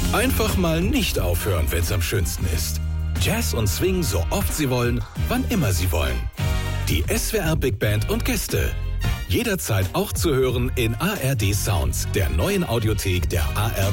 Einfach mal nicht aufhören, wenn's am schönsten ist. Jazz und Swing so oft Sie wollen, wann immer Sie wollen. Die SWR Big Band und Gäste. Jederzeit auch zu hören in ARD Sounds, der neuen Audiothek der ARD.